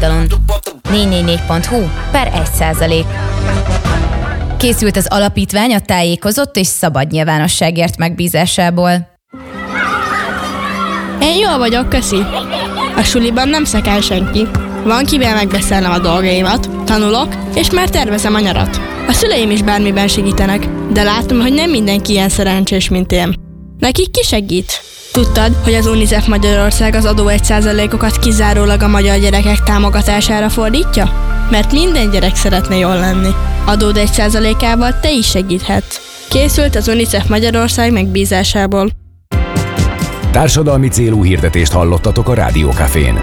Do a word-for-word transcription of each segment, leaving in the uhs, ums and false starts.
négy négy négy pont hu per egy százalék. Készült az alapítvány a tájékozott és szabad nyilvánosságért megbízásából. Én jól vagyok, köszi. A suliban nem szekel senki. Van kivel megbeszélnem a dolgaimat, tanulok, és már tervezem a nyarat. A szüleim is bármiben segítenek, de látom, hogy nem mindenki ilyen szerencsés, mint én. Nekik ki segít? Tudtad, hogy az UNICEF Magyarország az adó egy százalékokat kizárólag a magyar gyerekek támogatására fordítja? Mert minden gyerek szeretne jól lenni. Adód egy százalékával te is segíthetsz. Készült az UNICEF Magyarország megbízásából. Társadalmi célú hirdetést hallottatok a Rádiókafén.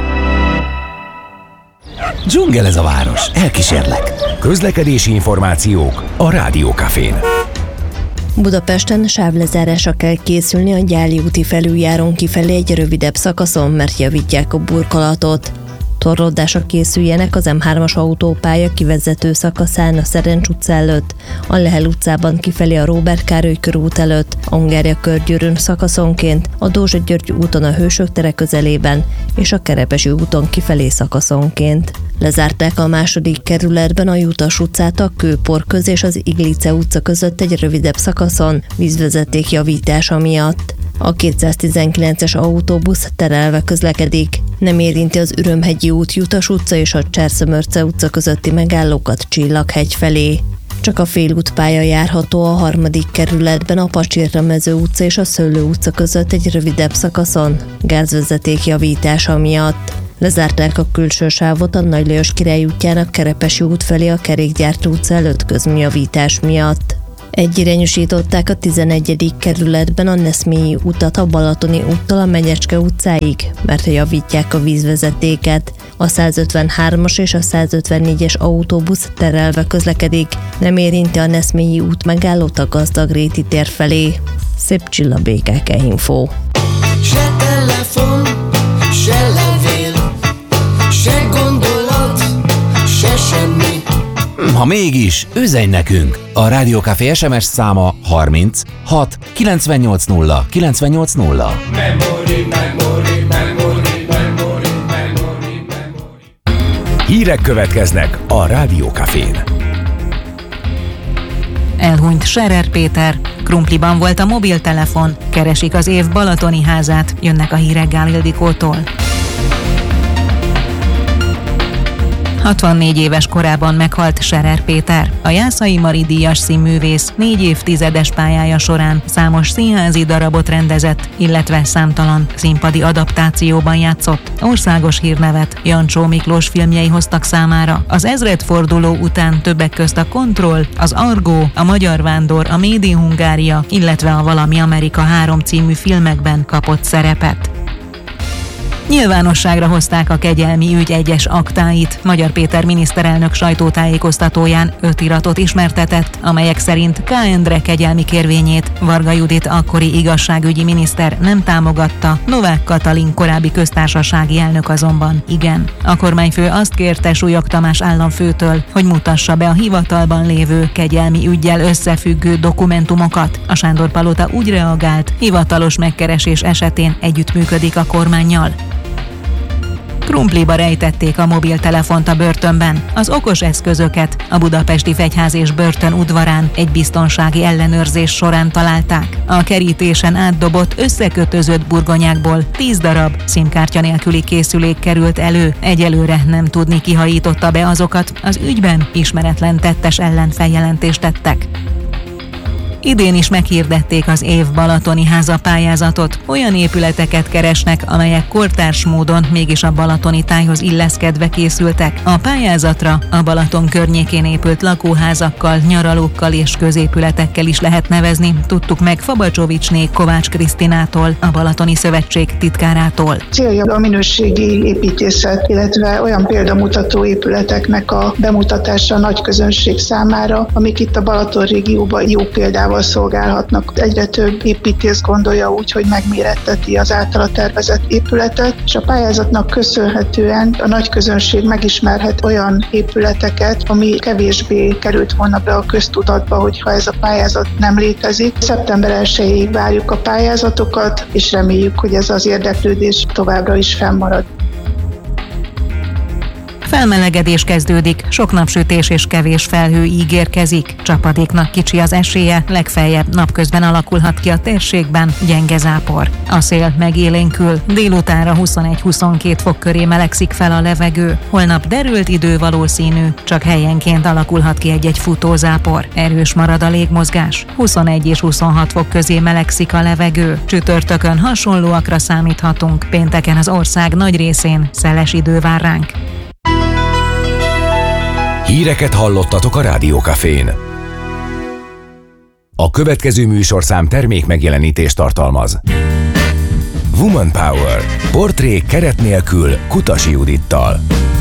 Dzsungel ez a város, elkísérlek. Közlekedési információk a Rádiókafén. Budapesten sávlezárásra kell készülni a Gyáli úti felüljárón kifelé egy rövidebb szakaszon, mert javítják a burkolatot. Torlódásra készüljenek az M hármas autópálya kivezető szakaszán a Szerencs utca előtt, a Lehel utcában kifelé a Róbert Károly körút előtt, a Hungária körgyűrűn szakaszonként, a Dózsa György úton a Hősök tere közelében és a Kerepesi úton kifelé szakaszonként. Lezárták a második kerületben a Jutas utcát a Kőporköz és az Iglice utca között egy rövidebb szakaszon vízvezeték javítása miatt. A kétszáztizenkilences autóbusz terelve közlekedik. Nem érinti az Ürömhegyi út, Jutas utca és a Cserszömörce utca közötti megállókat Csillaghegy felé. Csak a félútpálya járható a harmadik kerületben a Pacsirta-mező utca és a Szőlő utca között egy rövidebb szakaszon, gázvezeték javítása miatt. Lezárták a külső sávot a Nagy Lajos Király útjának Kerepesi út felé a Kerékgyártó utca előtt közműjavítás miatt. Egyirányosították a tizenegyedik kerületben a Neszmélyi utat a Balatoni úttól a Menyecske utcáig, mert javítják a vízvezetéket. A százötvenhármas és a százötvennégyes autóbusz terelve közlekedik, nem érinti a Neszmélyi út megállót a Gazdagréti tér felé. Szép Csilla, bé ká ká Info. Se telefon, se levél, se gondolat, se semmi. Ha mégis, üzenj nekünk! A Rádiókafé es em es száma harminc hat kilencvennyolc nulla kilencvennyolc nulla. Memory, memory, memory, memory, memory, memory. Hírek következnek a Rádiókafén. Elhunyt Scherer Péter, krumpliban volt a mobiltelefon, keresik az év balatoni házát, jönnek a hírek Gál Ildikótól. hatvannégy éves korában meghalt Scherer Péter. A Jászai Mari díjas színművész négy évtizedes pályája során számos színházi darabot rendezett, illetve számtalan színpadi adaptációban játszott. Országos hírnevet Jancsó Miklós filmjei hoztak számára. Az ezredforduló után többek közt a Kontroll, az Argó, a Magyar Vándor, a Made in Hungária, illetve a Valami Amerika három című filmekben kapott szerepet. Nyilvánosságra hozták a kegyelmi ügy egyes aktáit. Magyar Péter miniszterelnök sajtótájékoztatóján öt iratot ismertetett, amelyek szerint K. Endre kegyelmi kérvényét Varga Judit akkori igazságügyi miniszter nem támogatta, Novák Katalin korábbi köztársasági elnök azonban igen. A kormányfő azt kérte Súlyog Tamás államfőtől, hogy mutassa be a hivatalban lévő kegyelmi üggyel összefüggő dokumentumokat. A Sándor-palota úgy reagált, hivatalos megkeresés esetén együttműködik a kormánnyal. Krumpliba rejtették a mobiltelefont a börtönben. Az okos eszközöket a budapesti Fegyház és börtön udvarán egy biztonsági ellenőrzés során találták. A kerítésen átdobott összekötözött burgonyákból tíz darab szimkártya nélküli készülék került elő. Egyelőre nem tudni, ki hajította be azokat, az ügyben ismeretlen tettes ellen feljelentést tettek. Idén is meghirdették az év balatoni háza pályázatot. Olyan épületeket keresnek, amelyek kortárs módon mégis a balatoni tájhoz illeszkedve készültek. A pályázatra a Balaton környékén épült lakóházakkal, nyaralókkal és középületekkel is lehet nevezni, tudtuk meg Fabacsovicsné Kovács Krisztinától, a Balatoni Szövetség titkárától. Célja a minőségi építészet, illetve olyan példamutató épületeknek a bemutatása a nagy közönség számára, amik itt a Balaton régióban jó példával szolgálhatnak. Egyre több építész gondolja úgy, hogy megméretteti az általa tervezett épületet, és a pályázatnak köszönhetően a nagy közönség megismerhet olyan épületeket, ami kevésbé került volna be a köztudatba, hogyha ez a pályázat nem létezik. szeptember elsejéig várjuk a pályázatokat, és reméljük, hogy ez az érdeklődés továbbra is fennmarad. Felmelegedés kezdődik, sok napsütés és kevés felhő ígérkezik. Csapadéknak kicsi az esélye, legfeljebb napközben alakulhat ki a térségben gyenge zápor. A szél megélénkül, délutánra huszonegy-huszonkét fok köré melegszik fel a levegő. Holnap derült idő valószínű, csak helyenként alakulhat ki egy-egy futózápor. Erős marad a légmozgás, huszonegy és huszonhat fok közé melegszik a levegő. Csütörtökön hasonlóakra számíthatunk, pénteken az ország nagy részén szeles idő vár ránk. Híreket hallottatok a Rádiókafén. A következő műsorszám termék megjelenítést tartalmaz. Woman Power. Portré keret nélkül Kutasi Judittal.